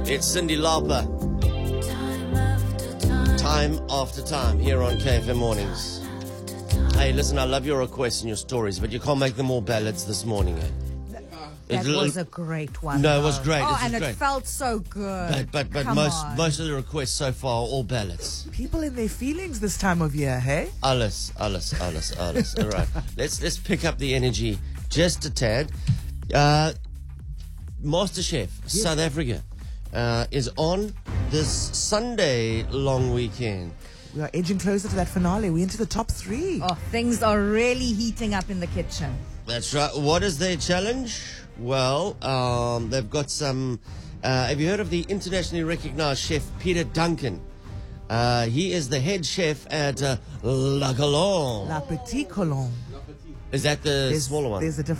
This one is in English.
It's Cyndi Lauper. Time after time here on KFM Mornings. Hey, listen, I love your requests and your stories, but you can't make them all ballads this morning, eh? That was a great one. No, it was great. Oh, it was great. It felt so good. But most of the requests so far are all ballads. People in their feelings this time of year, hey? Alles. All right, let's pick up the energy just a tad. MasterChef South Africa is on this Sunday long weekend. We are edging closer to that finale. We're into the top 3. Oh, things are really heating up in the kitchen. That's right. What is their challenge? Well, they've got some... have you heard of the internationally recognized chef Peter Duncan? He is the head chef at La Colombe. La Petite Colombe. Is that the smaller one? There's a different